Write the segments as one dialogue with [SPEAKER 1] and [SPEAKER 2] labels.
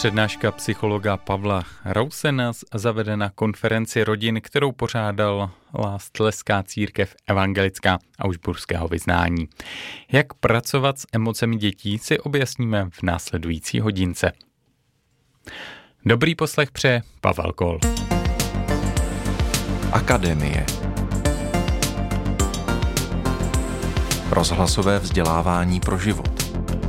[SPEAKER 1] Přednáška psychologa Pavla Rause nás zavede na konferenci rodin, kterou pořádala Tleská církev evangelická augsburského vyznání. Jak pracovat s emocemi dětí, si objasníme v následující hodince. Dobrý poslech přeje Pavel Kol.
[SPEAKER 2] Akademie. Rozhlasové vzdělávání pro život.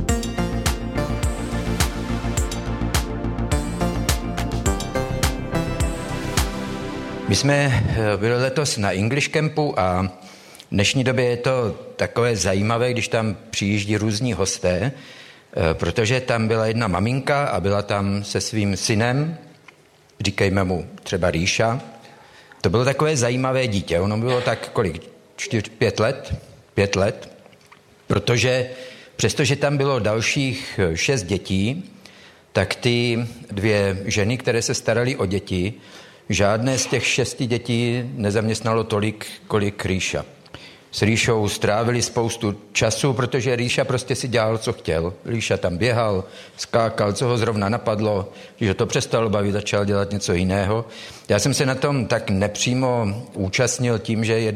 [SPEAKER 3] My jsme byli letos na English Campu a v dnešní době je to takové zajímavé, když tam přijíždí různí hosté, protože tam byla jedna maminka a byla tam se svým synem, říkejme mu třeba Ríša. To bylo takové zajímavé dítě, ono bylo tak kolik, 5 let, protože přestože tam bylo dalších 6 dětí, tak ty 2 ženy, které se staraly o děti, žádné z těch 6 dětí nezaměstnalo tolik, kolik Ríša. S Ríšou strávili spoustu času, protože Ríša prostě si dělal, co chtěl. Ríša tam běhal, skákal, co ho zrovna napadlo, když ho to přestalo bavit, začal dělat něco jiného. Já jsem se na tom tak nepřímo účastnil tím, že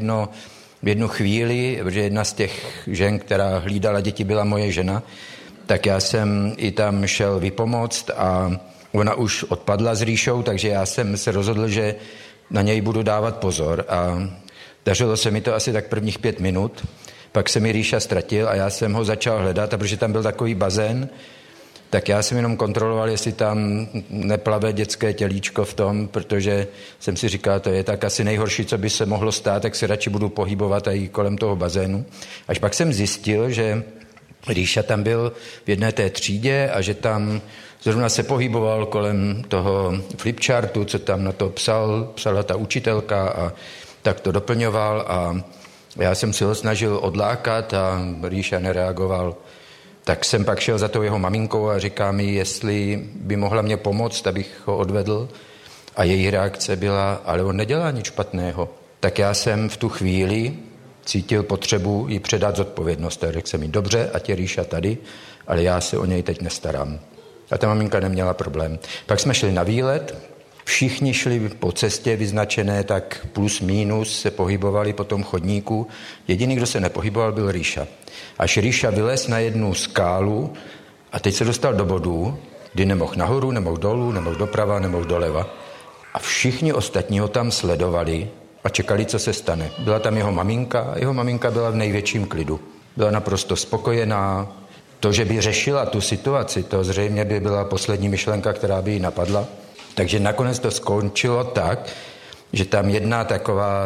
[SPEAKER 3] v jednu chvíli, protože jedna z těch žen, která hlídala děti, byla moje žena, tak já jsem i tam šel vypomoct a ona už odpadla s Ríšou, takže já jsem se rozhodl, že na něj budu dávat pozor a dařilo se mi to asi tak prvních 5 minut, pak se mi Ríša ztratil a já jsem ho začal hledat a protože tam byl takový bazén, tak já jsem jenom kontroloval, jestli tam neplave dětské tělíčko v tom, protože jsem si říkal, to je tak asi nejhorší, co by se mohlo stát, tak se radši budu pohybovat i kolem toho bazénu. Až pak jsem zjistil, že Ríša tam byl v jedné té třídě a že tam zrovna se pohyboval kolem toho flipchartu, co tam na to psala ta učitelka a tak to doplňoval a já jsem si ho snažil odlákat a Ríša nereagoval. Tak jsem pak šel za tou jeho maminkou a říká mi, jestli by mohla mě pomoct, abych ho odvedl. A její reakce byla, ale on nedělá nic špatného. Tak já jsem v tu chvíli cítil potřebu jí předat zodpovědnost. Tak řekl jsem jí, dobře, ať je Ríša tady, ale já se o něj teď nestarám. A ta maminka neměla problém. Pak jsme šli na výlet, všichni šli po cestě vyznačené, tak plus minus se pohybovali po tom chodníku. Jediný, kdo se nepohyboval, byl Ríša. Až Ríša vylez na jednu skálu a teď se dostal do bodu, kdy nemohl nahoru, nemohl dolů, nemohl doprava, nemohl doleva. A všichni ostatní ho tam sledovali a čekali, co se stane. Byla tam jeho maminka a jeho maminka byla v největším klidu. Byla naprosto spokojená. To, že by řešila tu situaci, to zřejmě by byla poslední myšlenka, která by jí napadla. Takže nakonec to skončilo tak, že tam jedna taková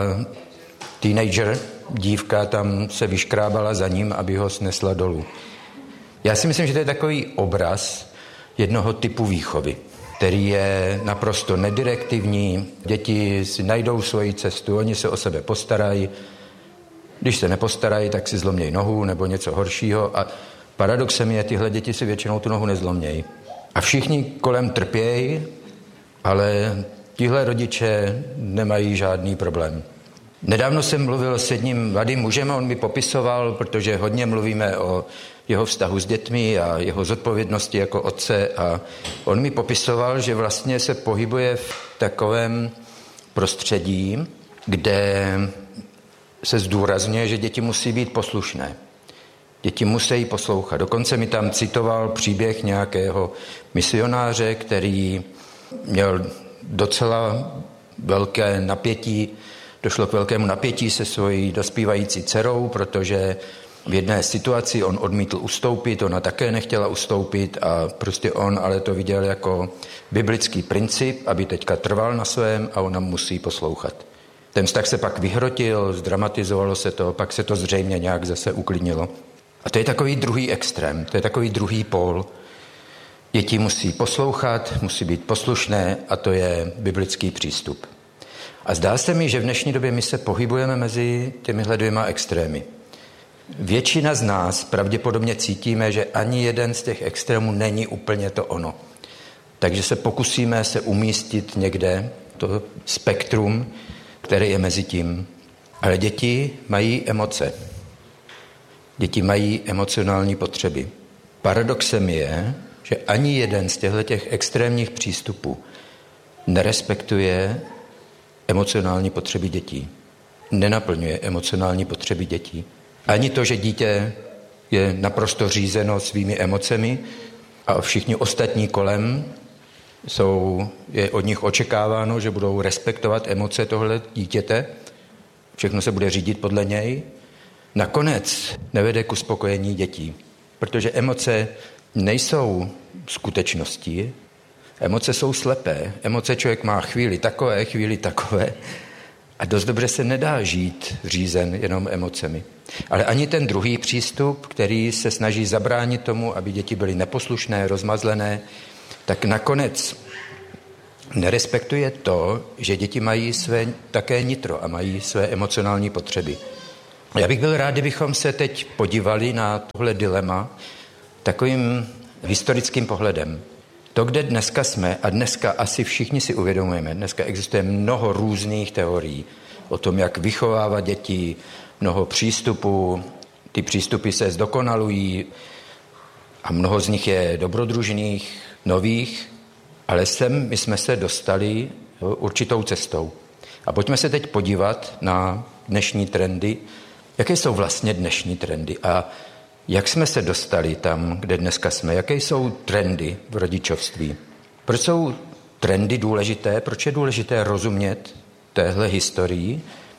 [SPEAKER 3] teenager, dívka, tam se vyškrábala za ním, aby ho snesla dolů. Já si myslím, že to je takový obraz jednoho typu výchovy, který je naprosto nedirektivní. Děti si najdou svoji cestu, oni se o sebe postarají. Když se nepostarají, tak si zlomějí nohu nebo něco horšího. A paradoxem je, tyhle děti si většinou tu nohu nezlomějí. A všichni kolem trpějí, ale tihle rodiče nemají žádný problém. Nedávno jsem mluvil s jedním mladým mužem a on mi popisoval, protože hodně mluvíme o jeho vztahu s dětmi a jeho zodpovědnosti jako otce a on mi popisoval, že vlastně se pohybuje v takovém prostředí, kde se zdůrazňuje, že děti musí být poslušné. Děti musí poslouchat. Dokonce mi tam citoval příběh nějakého misionáře, který měl docela velké napětí, došlo k velkému napětí se svojí dospívající dcerou, protože v jedné situaci on odmítl ustoupit, ona také nechtěla ustoupit a prostě on ale to viděl jako biblický princip, aby teďka trval na svém a ona musí poslouchat. Ten vztah se pak vyhrotil, zdramatizovalo se to, pak se to zřejmě nějak zase uklidnilo. A to je takový druhý extrém, to je takový druhý pól. Děti musí poslouchat, musí být poslušné a to je biblický přístup. A zdá se mi, že v dnešní době my se pohybujeme mezi těmihle 2 extrémy. Většina z nás pravděpodobně cítíme, že ani jeden z těch extrémů není úplně to ono. Takže se pokusíme se umístit někde, to spektrum, které je mezi tím. Ale děti mají emoce. Děti mají emocionální potřeby. Paradoxem je, že ani jeden z těchto extrémních přístupů nerespektuje emocionální potřeby dětí. Nenaplňuje emocionální potřeby dětí. Ani to, že dítě je naprosto řízeno svými emocemi a všichni ostatní kolem je od nich očekáváno, že budou respektovat emoce tohle dítěte, všechno se bude řídit podle něj, nakonec nevede k uspokojení dětí. Protože emoce nejsou skutečností, emoce jsou slepé. Emoce člověk má chvíli takové a dost dobře se nedá žít řízen jenom emocemi. Ale ani ten druhý přístup, který se snaží zabránit tomu, aby děti byly neposlušné, rozmazlené, tak nakonec nerespektuje to, že děti mají své také nitro a mají své emocionální potřeby. Já bych byl rád, kdybychom se teď podívali na tohle dilema takovým historickým pohledem. To, kde dneska jsme, a dneska asi všichni si uvědomujeme, dneska existuje mnoho různých teorií o tom, jak vychovávat děti, mnoho přístupů, ty přístupy se zdokonalují a mnoho z nich je dobrodružných, nových, ale my jsme se dostali určitou cestou. A pojďme se teď podívat na dnešní trendy, jaké jsou vlastně dnešní trendy a jak jsme se dostali tam, kde dneska jsme, jaké jsou trendy v rodičovství. Proč jsou trendy důležité, proč je důležité rozumět téhle historii.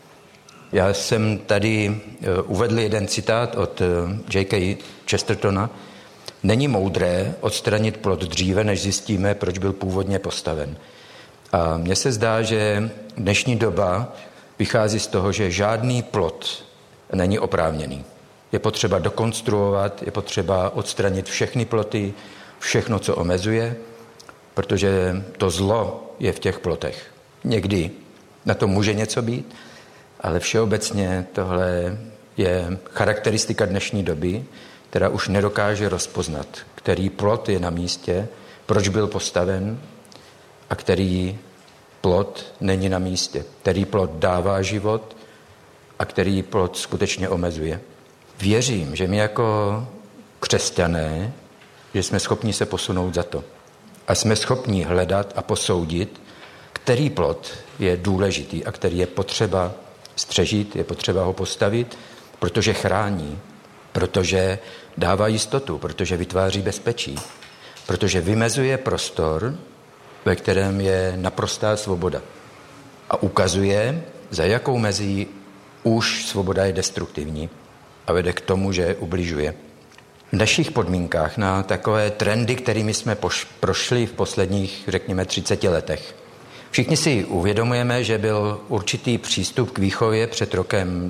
[SPEAKER 3] Já jsem tady uvedl jeden citát od J.K. Chestertona. Není moudré odstranit plod dříve, než zjistíme, proč byl původně postaven. A mně se zdá, že dnešní doba vychází z toho, že žádný plod není oprávněný. Je potřeba dokonstruovat, je potřeba odstranit všechny ploty, všechno, co omezuje, protože to zlo je v těch plotech. Někdy na to může něco být, ale všeobecně tohle je charakteristika dnešní doby, která už nedokáže rozpoznat, který plot je na místě, proč byl postaven a který plot není na místě, který plot dává život a který plot skutečně omezuje. Věřím, že my jako křesťané, že jsme schopni se posunout za to. A jsme schopni hledat a posoudit, který plot je důležitý a který je potřeba střežit, je potřeba ho postavit, protože chrání, protože dává jistotu, protože vytváří bezpečí, protože vymezuje prostor, ve kterém je naprostá svoboda. A ukazuje, za jakou mezí už svoboda je destruktivní a vede k tomu, že ubližuje. V našich podmínkách na takové trendy, kterými jsme prošli v posledních, řekněme, 30 letech. Všichni si uvědomujeme, že byl určitý přístup k výchově před rokem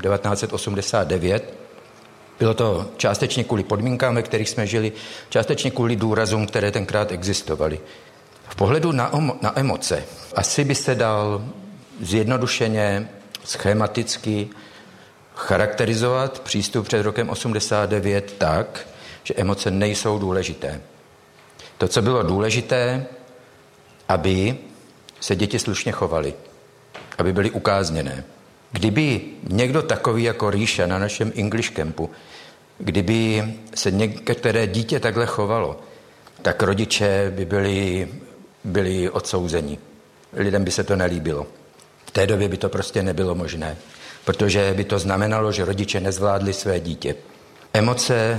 [SPEAKER 3] 1989. Bylo to částečně kvůli podmínkám, ve kterých jsme žili, částečně kvůli důrazům, které tenkrát existovaly. V pohledu na emoce asi by se dal zjednodušeně, schematicky charakterizovat přístup před rokem 89 tak, že emoce nejsou důležité. To, co bylo důležité, aby se děti slušně chovaly, aby byly ukázněné. Kdyby někdo takový jako Ríša na našem English campu, kdyby se některé dítě takhle chovalo, tak rodiče by byli odsouzeni. Lidem by se to nelíbilo. V té době by to prostě nebylo možné, protože by to znamenalo, že rodiče nezvládli své dítě. Emoce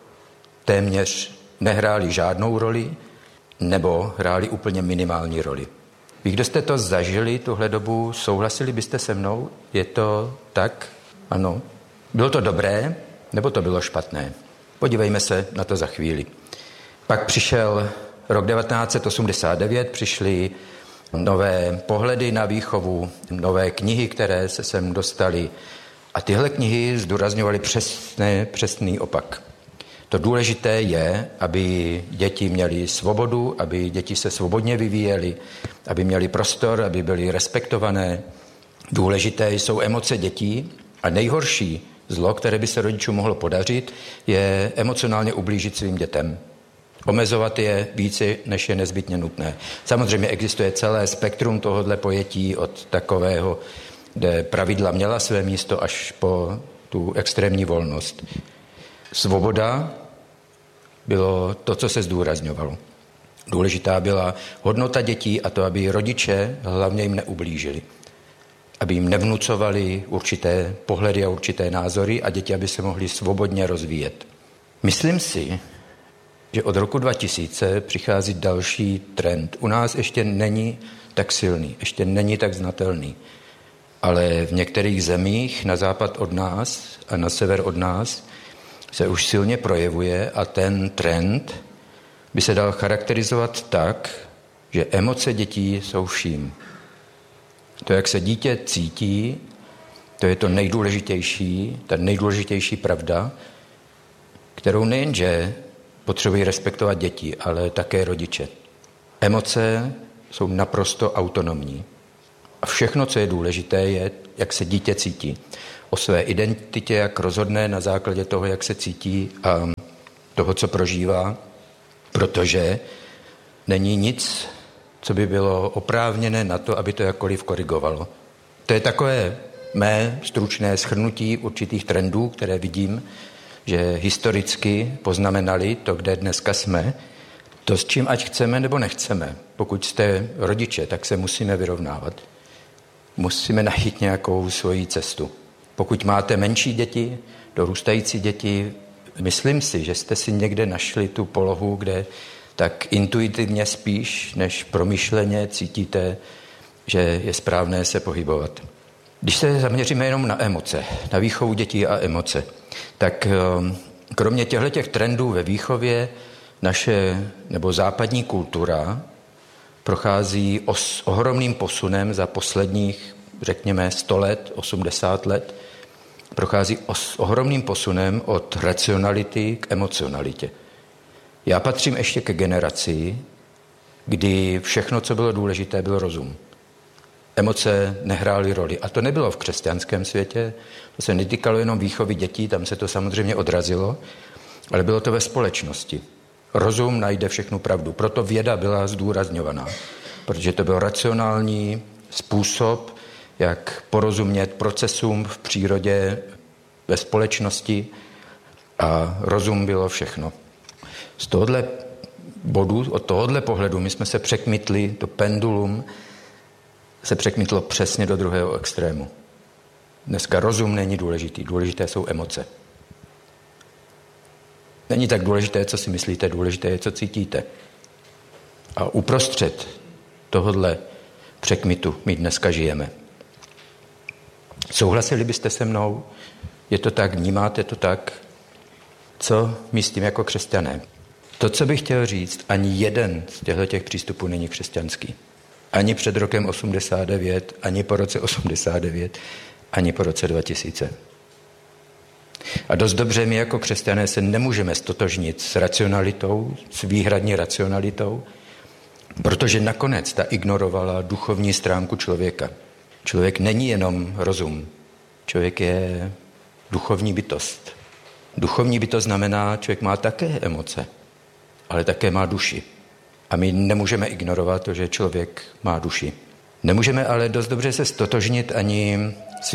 [SPEAKER 3] téměř nehrály žádnou roli, nebo hrály úplně minimální roli. Vy, kdo jste to zažili, tuhle dobu, souhlasili byste se mnou? Je to tak? Ano. Bylo to dobré, nebo to bylo špatné? Podívejme se na to za chvíli. Pak přišel rok 1989, přišly nové pohledy na výchovu, nové knihy, které se sem dostaly. A tyhle knihy zdůrazňovaly přesný opak. To důležité je, aby děti měly svobodu, aby děti se svobodně vyvíjely, aby měly prostor, aby byly respektované. Důležité jsou emoce dětí a nejhorší zlo, které by se rodičům mohlo podařit, je emocionálně ublížit svým dětem. Omezovat je více, než je nezbytně nutné. Samozřejmě existuje celé spektrum tohohle pojetí od takového, kde pravidla měla své místo, až po tu extrémní volnost. Svoboda bylo to, co se zdůrazňovalo. Důležitá byla hodnota dětí a to, aby rodiče hlavně jim neublížili. Aby jim nevnucovali určité pohledy a určité názory a děti, aby se mohly svobodně rozvíjet. Myslím si, že od roku 2000 přichází další trend. U nás ještě není tak silný, ještě není tak znatelný. Ale v některých zemích na západ od nás a na sever od nás se už silně projevuje a ten trend by se dal charakterizovat tak, že emoce dětí jsou vším. To, jak se dítě cítí, to je to nejdůležitější, ta nejdůležitější pravda, kterou nejenže potřebují respektovat děti, ale také rodiče. Emoce jsou naprosto autonomní. A všechno, co je důležité, je, jak se dítě cítí. O své identitě, jak rozhodne na základě toho, jak se cítí a toho, co prožívá, protože není nic, co by bylo oprávněné na to, aby to jakkoliv korigovalo. To je takové mé stručné shrnutí určitých trendů, které vidím, že historicky poznamenali to, kde dneska jsme, to, s čím ať chceme nebo nechceme. Pokud jste rodiče, tak se musíme vyrovnávat. Musíme najít nějakou svoji cestu. Pokud máte menší děti, dorůstající děti, myslím si, že jste si někde našli tu polohu, kde tak intuitivně spíš než promyšleně cítíte, že je správné se pohybovat. Když se zaměříme jenom na emoce, na výchovu dětí a emoce, tak kromě těchto trendů ve výchově naše nebo západní kultura prochází ohromným posunem za posledních, řekněme, 100 let, 80 let, prochází ohromným posunem od racionality k emocionalitě. Já patřím ještě ke generaci, kdy všechno, co bylo důležité, byl rozum. Emoce nehrály roli. A to nebylo v křesťanském světě, to se netýkalo jenom výchovy dětí, tam se to samozřejmě odrazilo, ale bylo to ve společnosti. Rozum najde všechnu pravdu, proto věda byla zdůrazňovaná, protože to byl racionální způsob, jak porozumět procesům v přírodě, ve společnosti a rozum bylo všechno. Z tohohle bodu, od tohohle pohledu my jsme se překmitli, to pendulum se překmitlo přesně do druhého extrému. Dneska rozum není důležitý, důležité jsou emoce. Není tak důležité, co si myslíte, důležité je, co cítíte. A uprostřed tohohle překmitu my dneska žijeme. Souhlasili byste se mnou? Je to tak, vnímáte to tak? Co my s tím jako křesťané? To, co bych chtěl říct, ani jeden z těchto přístupů není křesťanský. Ani před rokem 89, ani po roce 89, ani po roce 2000. A dost dobře my jako křesťané se nemůžeme stotožnit s racionalitou, s výhradní racionalitou, protože nakonec ta ignorovala duchovní stránku člověka. Člověk není jenom rozum, člověk je duchovní bytost. Duchovní bytost znamená, člověk má také emoce, ale také má duši. A my nemůžeme ignorovat to, že člověk má duši. Nemůžeme ale dost dobře se stotožnit ani s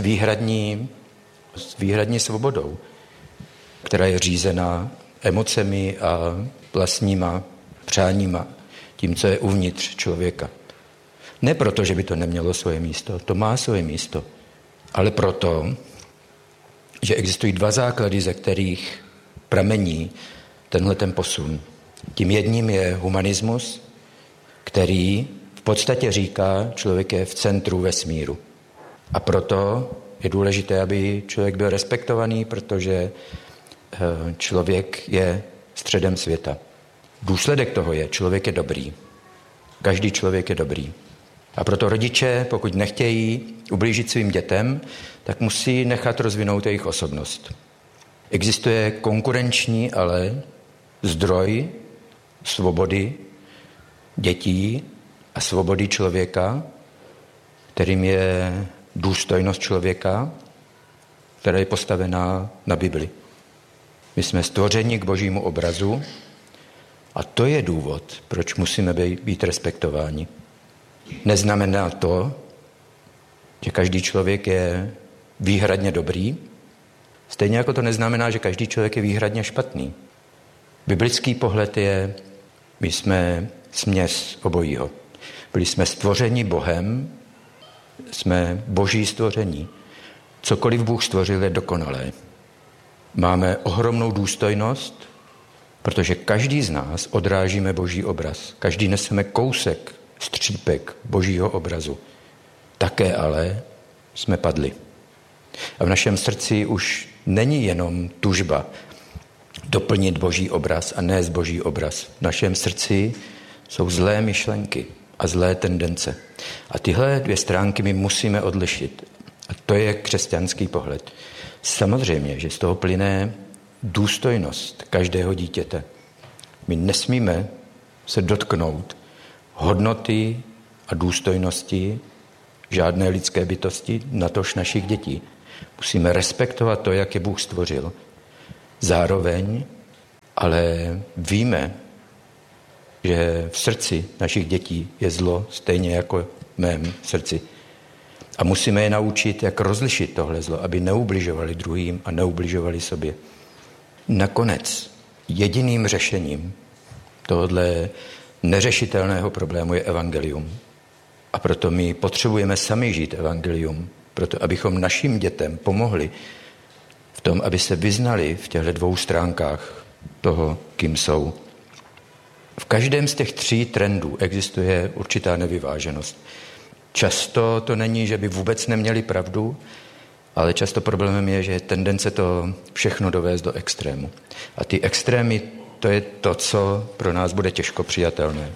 [SPEAKER 3] výhradní svobodou, která je řízená emocemi a vlastníma přáníma, tím, co je uvnitř člověka. Ne proto, že by to nemělo svoje místo, to má svoje místo, ale proto, že existují dva základy, ze kterých pramení ten posun. Tím jedním je humanismus, který v podstatě říká, člověk je v centru vesmíru. A proto je důležité, aby člověk byl respektovaný, protože člověk je středem světa. Důsledek toho je, člověk je dobrý. Každý člověk je dobrý. A proto rodiče, pokud nechtějí ublížit svým dětem, tak musí nechat rozvinout jejich osobnost. Existuje konkurenční, ale zdroj svobody dětí a svobody člověka, kterým je důstojnost člověka, která je postavená na Bibli. My jsme stvořeni k Božímu obrazu a to je důvod, proč musíme být respektováni. Neznamená to, že každý člověk je výhradně dobrý, stejně jako to neznamená, že každý člověk je výhradně špatný. Biblický pohled je, my jsme směs obojího. Byli jsme stvořeni Bohem, jsme boží stvoření. Cokoliv Bůh stvořil, je dokonalé. Máme ohromnou důstojnost, protože každý z nás odrážíme boží obraz. Každý neseme kousek, střípek božího obrazu. Také ale jsme padli. A v našem srdci už není jenom tužba doplnit boží obraz a nést boží obraz. V našem srdci jsou zlé myšlenky a zlé tendence. A tyhle dvě stránky my musíme odlišit. A to je křesťanský pohled. Samozřejmě, že z toho plyne důstojnost každého dítěte. My nesmíme se dotknout hodnoty a důstojnosti žádné lidské bytosti, natož našich dětí. Musíme respektovat to, jak je Bůh stvořil. Zároveň ale víme, že v srdci našich dětí je zlo stejně jako v mém srdci. A musíme je naučit, jak rozlišit tohle zlo, aby neubližovali druhým a neubližovali sobě. Nakonec jediným řešením tohohle neřešitelného problému je evangelium. A proto my potřebujeme sami žít evangelium, proto abychom našim dětem pomohli v tom, aby se vyznali v těchto dvou stránkách toho, kým jsou. V každém z těch 3 trendů existuje určitá nevyváženost. Často to není, že by vůbec neměli pravdu, ale často problémem je, že je tendence to všechno dovést do extrému. A ty extrémy, to je to, co pro nás bude těžko přijatelné.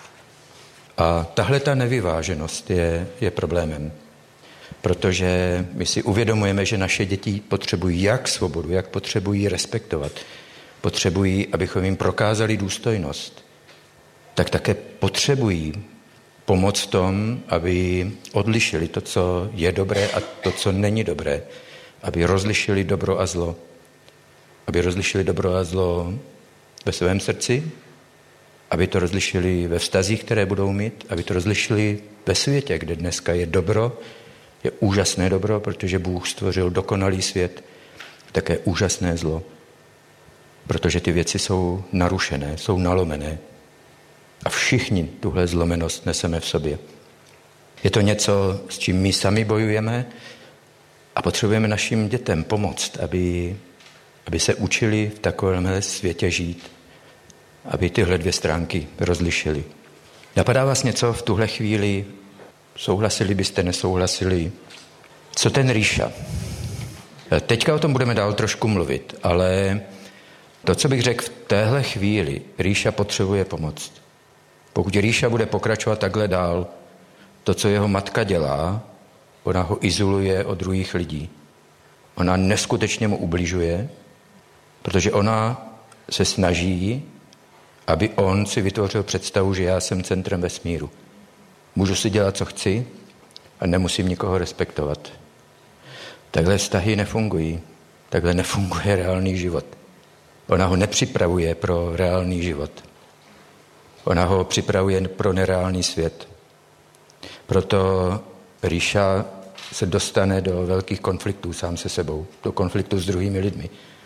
[SPEAKER 3] A tahle ta nevyváženost je problémem, protože my si uvědomujeme, že naše děti potřebují jak svobodu, jak potřebují respektovat, potřebují, abychom jim prokázali důstojnost, tak také potřebují pomoc v tom, aby odlišili to, co je dobré a to, co není dobré, aby rozlišili dobro a zlo. Aby rozlišili dobro a zlo ve svém srdci, aby to rozlišili ve vztazích, které budou mít, aby to rozlišili ve světě, kde dneska je dobro, je úžasné dobro, protože Bůh stvořil dokonalý svět, také úžasné zlo, protože ty věci jsou narušené, jsou nalomené. A všichni tuhle zlomenost neseme v sobě. Je to něco, s čím my sami bojujeme a potřebujeme našim dětem pomoct, aby se učili v takovémhle světě žít, aby tyhle 2 stránky rozlišili. Napadá vás něco v tuhle chvíli? Souhlasili byste, nesouhlasili? Co ten Ríša? Teďka o tom budeme dál trošku mluvit, ale to, co bych řekl v téhle chvíli, Ríša potřebuje pomoc. Pokud Ríša bude pokračovat takhle dál, to, co jeho matka dělá, ona ho izoluje od druhých lidí. Ona neskutečně mu ubližuje, protože ona se snaží, aby on si vytvořil představu, že já jsem centrem vesmíru. Můžu si dělat, co chci a nemusím nikoho respektovat. Takhle vztahy nefungují. Takhle nefunguje reálný život. Ona ho nepřipravuje pro reálný život. Ona ho připravuje pro nereálný svět. Proto Ríša se dostane do velkých konfliktů sám se sebou, do konfliktu s druhými lidmi.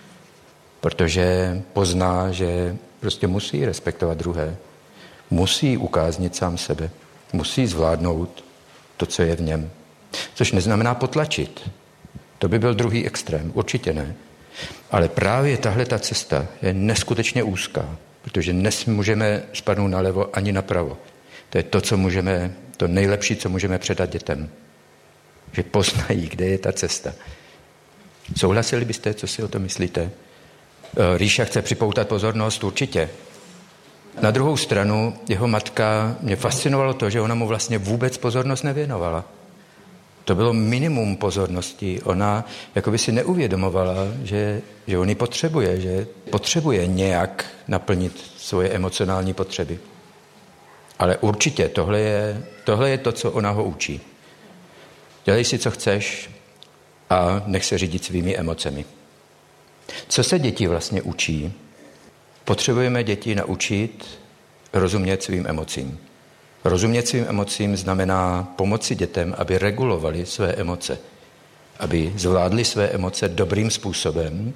[SPEAKER 3] Protože pozná, že prostě musí respektovat druhé. Musí ukáznit sám sebe. Musí zvládnout to, co je v něm. Což neznamená potlačit. To by byl druhý extrém, určitě ne. Ale právě tahle ta cesta je neskutečně úzká, protože nemůžeme spadnout nalevo ani napravo. To je to nejlepší, co můžeme předat dětem. Že poznají, kde je ta cesta. Souhlasili byste, co si o tom myslíte? Ríša chce připoutat pozornost, určitě. Na druhou stranu jeho matka, mě fascinovalo to, že ona mu vlastně vůbec pozornost nevěnovala. To bylo minimum pozornosti. Ona jakoby si neuvědomovala, že on ji potřebuje, že potřebuje nějak naplnit svoje emocionální potřeby. Ale určitě tohle je to, co ona ho učí. Dělej si, co chceš a nech se řídit svými emocemi. Co se děti vlastně učí? Potřebujeme děti naučit rozumět svým emocím. Rozumět svým emocím znamená pomoci dětem, aby regulovali své emoce, aby zvládli své emoce dobrým způsobem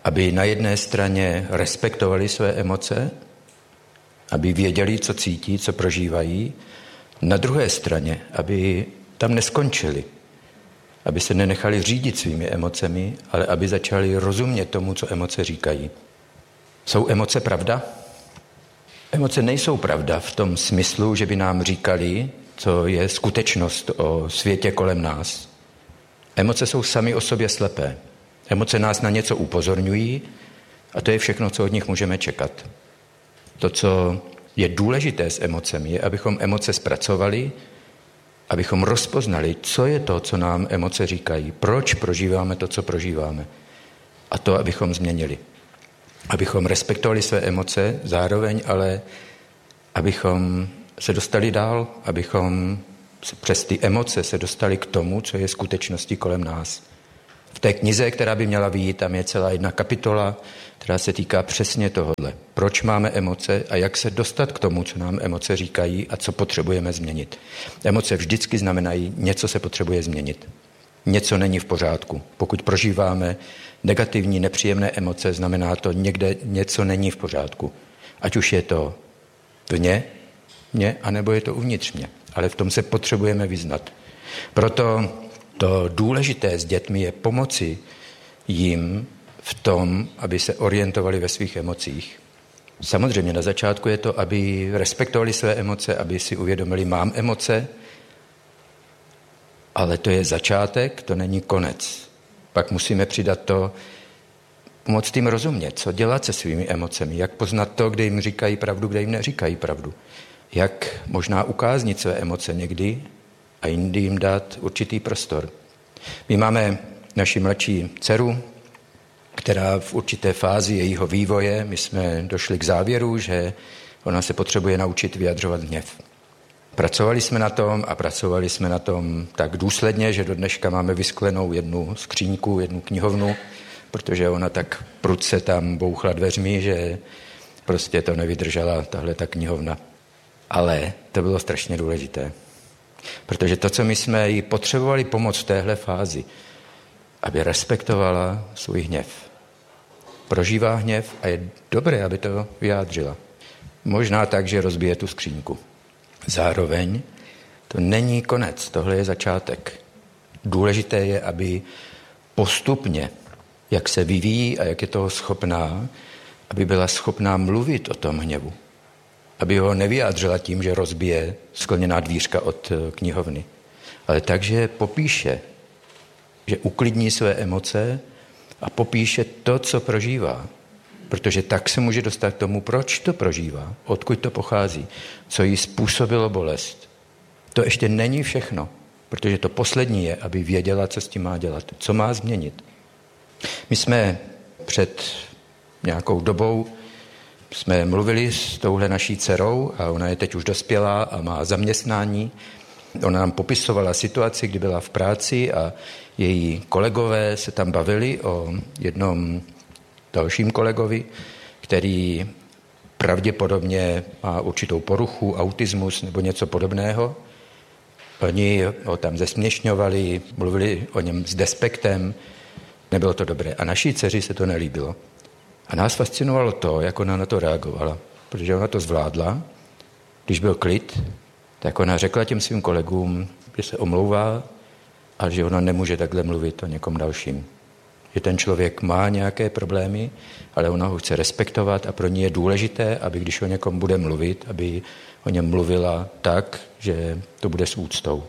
[SPEAKER 3] aby na jedné straně respektovali své emoce, aby věděli, co cítí, co prožívají, na druhé straně, aby tam neskončili, aby se nenechali řídit svými emocemi, ale aby začali rozumět tomu, co emoce říkají. Jsou emoce pravda? Emoce nejsou pravda v tom smyslu, že by nám říkali, co je skutečnost o světě kolem nás. Emoce jsou sami o sobě slepé. Emoce nás na něco upozorňují a to je všechno, co od nich můžeme čekat. To, co je důležité s emocemi, je, abychom emoce zpracovali, abychom rozpoznali, co je to, co nám emoce říkají, proč prožíváme to, co prožíváme. A to, abychom změnili. Abychom respektovali své emoce, zároveň ale abychom se dostali dál, abychom přes ty emoce se dostali k tomu, co je skutečností kolem nás. V té knize, která by měla vyjít, tam je celá jedna kapitola, která se týká přesně tohohle. Proč máme emoce a jak se dostat k tomu, co nám emoce říkají a co potřebujeme změnit. Emoce vždycky znamenají, něco se potřebuje změnit. Něco není v pořádku. Pokud prožíváme negativní, nepříjemné emoce, znamená to, někde něco není v pořádku. Ať už je to vně mě, anebo je to uvnitř mě. Ale v tom se potřebujeme vyznat. Proto to důležité s dětmi je pomoci jim v tom, aby se orientovali ve svých emocích. Samozřejmě na začátku je to, aby respektovali své emoce, aby si uvědomili, mám emoce, ale to je začátek, to není konec. Pak musíme přidat to, pomoct jim rozumět, co dělat se svými emocemi, jak poznat to, kde jim říkají pravdu, kde jim neříkají pravdu. Jak možná ukáznit své emoce někdy a jindy jim dát určitý prostor. My máme naši mladší dceru, která v určité fázi jejího vývoje, my jsme došli k závěru, že ona se potřebuje naučit vyjadřovat hněv. Pracovali jsme na tom tak důsledně, že do dneška máme vysklenou jednu skříňku, jednu knihovnu, protože ona tak prudce tam bouchla dveřmi, že prostě to nevydržela tahle ta knihovna. Ale to bylo strašně důležité, protože to, co my jsme jí potřebovali pomoct v téhle fázi, aby respektovala svůj hněv. Prožívá hněv a je dobré, aby to vyjádřila. Možná tak, že rozbije tu skříňku. Zároveň to není konec, tohle je začátek. Důležité je, aby postupně, jak se vyvíjí a jak je toho schopná, aby byla schopná mluvit o tom hněvu. Aby ho nevyjádřila tím, že rozbije skleněná dvířka od knihovny. Ale takže popíše, že uklidní své emoce a popíše to, co prožívá. Protože tak se může dostat k tomu, proč to prožívá, odkud to pochází, co jí způsobilo bolest. To ještě není všechno, protože to poslední je, aby věděla, co s tím má dělat, co má změnit. My jsme před nějakou dobou jsme mluvili s touhle naší dcerou a ona je teď už dospělá a má zaměstnání. Ona nám popisovala situaci, kdy byla v práci a její kolegové se tam bavili o jednom dalším kolegovi, který pravděpodobně má určitou poruchu, autismus nebo něco podobného. Oni ho tam zesměšňovali, mluvili o něm s despektem, nebylo to dobré. A naší dceři se to nelíbilo. A nás fascinovalo to, jak ona na to reagovala, protože ona to zvládla. Když byl klid, tak ona řekla těm svým kolegům, že se omlouvá a že ona nemůže takhle mluvit o někom dalším. Že ten člověk má nějaké problémy, ale ona ho chce respektovat a pro ní je důležité, aby když o někom bude mluvit, aby o něm mluvila tak, že to bude s úctou.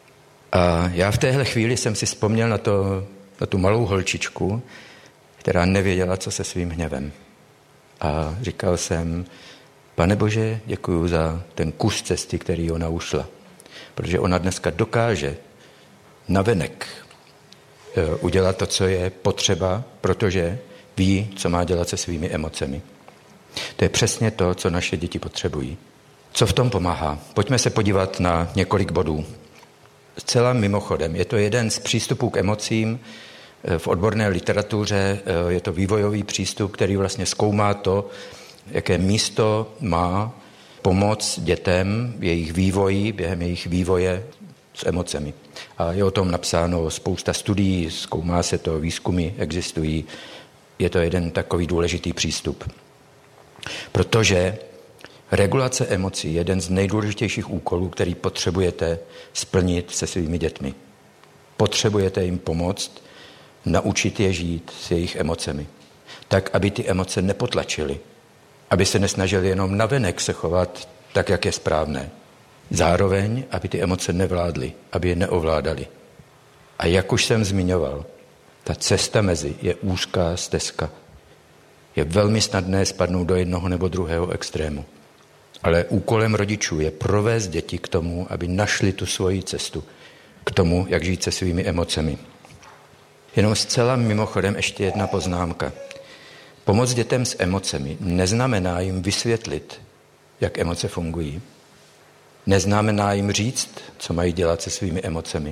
[SPEAKER 3] A já v téhle chvíli jsem si vzpomněl na tu malou holčičku, která nevěděla, co se svým hněvem. A říkal jsem, Pane Bože, děkuju za ten kus cesty, který ona ušla. Protože ona dneska dokáže navenek udělat to, co je potřeba, protože ví, co má dělat se svými emocemi. To je přesně to, co naše děti potřebují. Co v tom pomáhá? Pojďme se podívat na několik bodů. Zcela mimochodem, je to jeden z přístupů k emocím. V odborné literatuře je to vývojový přístup, který vlastně zkoumá to, jaké místo má pomoc dětem v jejich vývoji, během jejich vývoje s emocemi. A je o tom napsáno spousta studií, zkoumá se to, výzkumy existují. je to jeden takový důležitý přístup. Protože regulace emocí je jeden z nejdůležitějších úkolů, který potřebujete splnit se svými dětmi. Potřebujete jim pomoct, naučit je žít s jejich emocemi. Tak, aby ty emoce nepotlačily. Aby se nesnažili jenom navenek se chovat tak, jak je správné. Zároveň, aby ty emoce nevládly, aby je neovládali. A jak už jsem zmiňoval, ta cesta mezi je úzká stezka. Je velmi snadné spadnout do jednoho nebo druhého extrému. Ale úkolem rodičů je provést děti k tomu, aby našli tu svoji cestu, k tomu, jak žít se svými emocemi. Jenom zcela mimochodem ještě jedna poznámka. Pomoc dětem s emocemi neznamená jim vysvětlit, jak emoce fungují. Neznamená jim říct, co mají dělat se svými emocemi.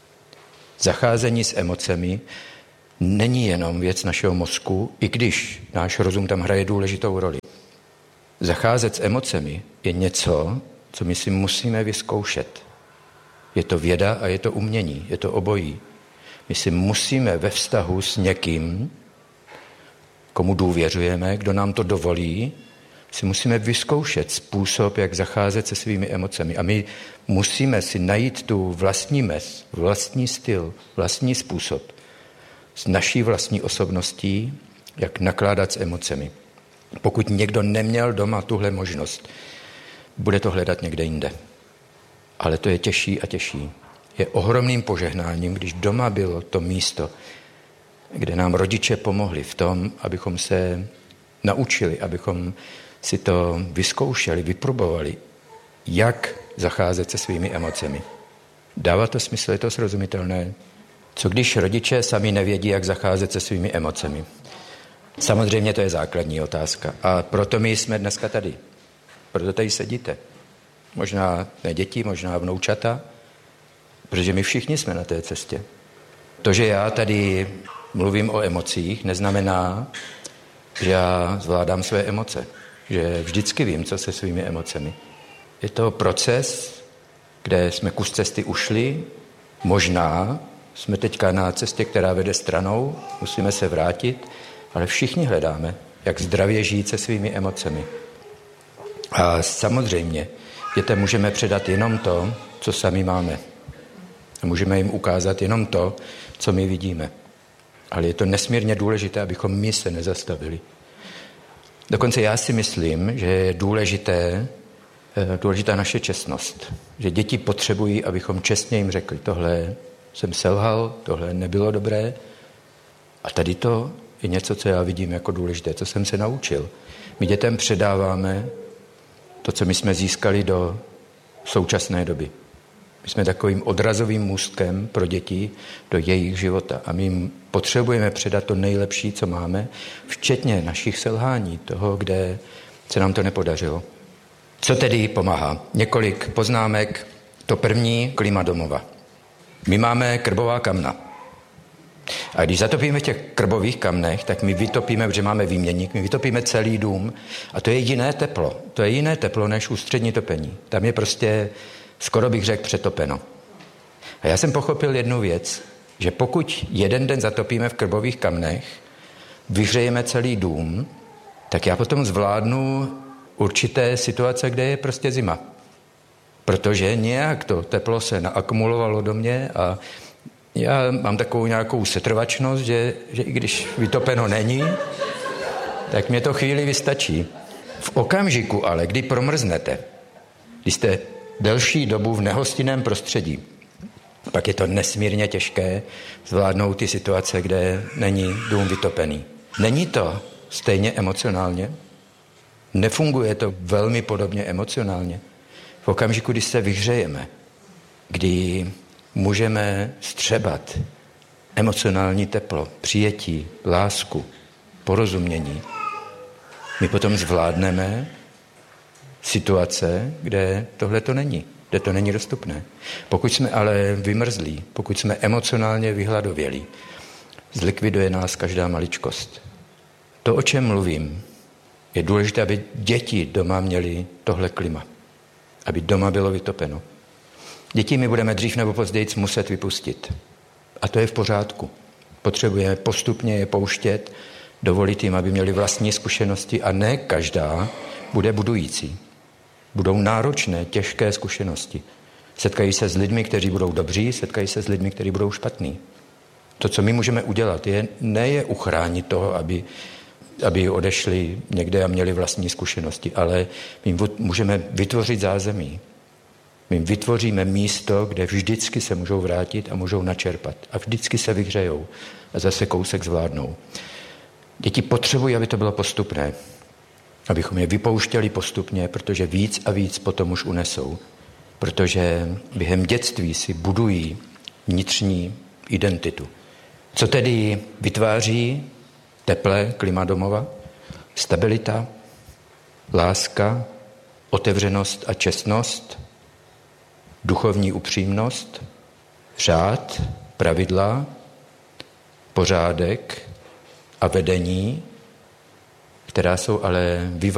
[SPEAKER 3] Zacházení s emocemi není jenom věc našeho mozku, i když náš rozum tam hraje důležitou roli. Zacházet s emocemi je něco, co my si musíme vyzkoušet. Je to věda a je to umění, je to obojí. My si musíme ve vztahu s někým, komu důvěřujeme, kdo nám to dovolí, si musíme vyzkoušet způsob, jak zacházet se svými emocemi. A my musíme si najít tu vlastní mez, vlastní styl, vlastní způsob s naší vlastní osobností, jak nakládat s emocemi. Pokud někdo neměl doma tuhle možnost, bude to hledat někde jinde. Ale to je těžší a těžší. Je ohromným požehnáním, když doma bylo to místo, kde nám rodiče pomohli v tom, abychom se naučili, abychom si to vyzkoušeli, vyprobovali, jak zacházet se svými emocemi. Dává to smysl, je to srozumitelné? Co když rodiče sami nevědí, jak zacházet se svými emocemi? Samozřejmě to je základní otázka. A proto my jsme dneska tady. Proto tady sedíte. Možná ne děti, možná vnoučata, protože my všichni jsme na té cestě. To, že já tady mluvím o emocích, neznamená, že já zvládám své emoce. Že vždycky vím, co se svými emocemi. Je to proces, kde jsme kus cesty ušli, možná jsme teďka na cestě, která vede stranou, musíme se vrátit, ale všichni hledáme, jak zdravě žít se svými emocemi. A samozřejmě dětem můžeme předat jenom to, co sami máme. A můžeme jim ukázat jenom to, co my vidíme. Ale je to nesmírně důležité, abychom my se nezastavili. Dokonce já si myslím, že je důležitá naše čestnost. Že děti potřebují, abychom čestně jim řekli, tohle jsem selhal, tohle nebylo dobré. A tady to je něco, co já vidím jako důležité, co jsem se naučil. My dětem předáváme to, co my jsme získali do současné doby. My jsme takovým odrazovým můstkem pro děti do jejich života. A my jim potřebujeme předat to nejlepší, co máme, včetně našich selhání, toho, kde se nám to nepodařilo. Co tedy pomáhá? Několik poznámek. To první, klima domova. My máme krbová kamna. A když zatopíme v těch krbových kamnech, tak my vytopíme, protože máme výměnník, my vytopíme celý dům a to je jiné teplo. To je jiné teplo než ústřední topení. Tam je prostě, skoro bych řekl, přetopeno. A já jsem pochopil jednu věc, že pokud jeden den zatopíme v krbových kamnech, vyhřejeme celý dům, tak já potom zvládnu určité situace, kde je prostě zima. Protože nějak to teplo se naakumulovalo do mě a já mám takovou nějakou setrvačnost, že i když vytopeno není, tak mě to chvíli vystačí. V okamžiku ale, kdy promrznete, když jste delší dobu v nehostinném prostředí, pak je to nesmírně těžké zvládnout ty situace, kde není dům vytopený. Není to stejně emocionálně? Nefunguje to velmi podobně emocionálně? V okamžiku, kdy se vyhřejeme, kdy můžeme střebat emocionální teplo, přijetí, lásku, porozumění, my potom zvládneme situace, kde tohle to není, kde to není dostupné. Pokud jsme ale vymrzlí, pokud jsme emocionálně vyhladovělí, zlikviduje nás každá maličkost. To, o čem mluvím, je důležité, aby děti doma měly tohle klima. Aby doma bylo vytopeno. Děti my budeme dřív nebo později muset vypustit. A to je v pořádku. Potřebujeme postupně je pouštět dovolit jim, aby měli vlastní zkušenosti a ne každá bude budující. Budou náročné, těžké zkušenosti. Setkají se s lidmi, kteří budou dobří, setkají se s lidmi, kteří budou špatní. To, co my můžeme udělat, je uchránit toho, aby odešli někde a měli vlastní zkušenosti, ale my můžeme vytvořit zázemí. My vytvoříme místo, kde vždycky se můžou vrátit a můžou načerpat. A vždycky se vyhřejou a zase kousek zvládnou. Děti potřebují, aby to bylo postupné. Abychom je vypouštěli postupně, protože víc a víc potom už unesou. Protože během dětství si budují vnitřní identitu. Co tedy vytváří teplé klima domova? Stabilita, láska, otevřenost a čestnost, duchovní upřímnost, řád, pravidla, pořádek a vedení, která jsou ale vyvážená